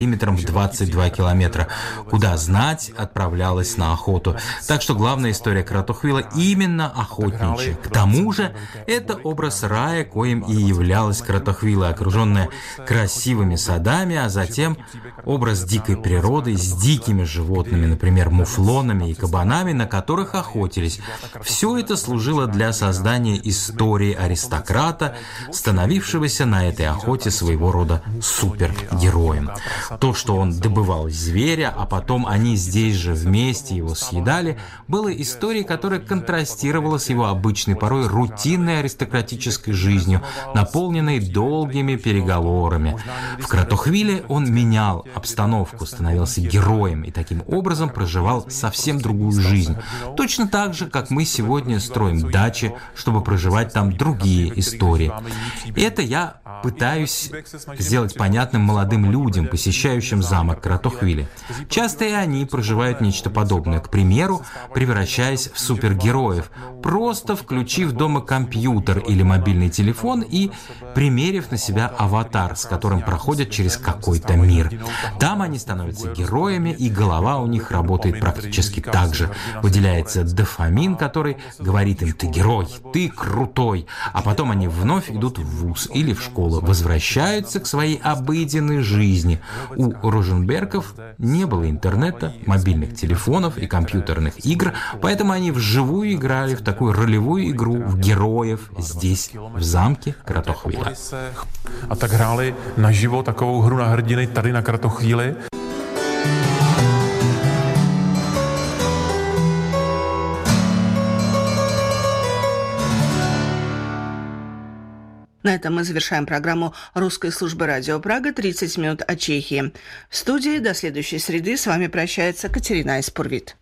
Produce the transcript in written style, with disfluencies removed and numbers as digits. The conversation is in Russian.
периметром в 22 километра, куда знать отправлялась на охоту. Так что главная история Кротохвила именно охотничья. К тому же, это образ рая, коим и являлась Кротохвила, окруженная красивыми садами, а затем образ дикой природы с дикими животными, например, муфлонами и кабанами, на которых охотились. Все это служило для создания истории аристократа, становившегося на этой охоте своего рода супергероем. То, что он добывал зверя, а потом они здесь же вместе его съедали, было историей, которая контрастировала с его обычной, порой рутинной аристократической жизнью, наполненной долгими переговорами. В Кротохвиле он менял обстановку, становился героем и таким образом проживал совсем другую жизнь. Точно так же, как мы сегодня строим дачи, чтобы проживать там другие истории. Это я пытаюсь сделать понятным молодым людям, посещающим замок Кротохвиле. Часто и они проживают нечто подобное, к примеру, превращаясь в супергероев, просто включив дома компьютер или мобильный телефон и примерив на себя аватар, с которым проходят через какой-то мир. Там они становятся героями, и голова у них работает практически так же. Выделяется дофамин, который говорит им: «Ты герой, ты крутой», а потом они вновь идут в вуз или в школу, возвращаются к своей обыденной жизни. У Розенбергов не было интернета, мобильных телефонов и компьютерных игр, поэтому они вживую играли в такую ролевую игру в героев здесь, в замке Кротохвила. A tak hráli naživo takovou hru na hrdiny tady na Kratochvíli. На этом мы завершаем программу русской службы радио Прага «30 минут о Чехии». В студии до следующей среды с вами прощается Катерина Айспурвит.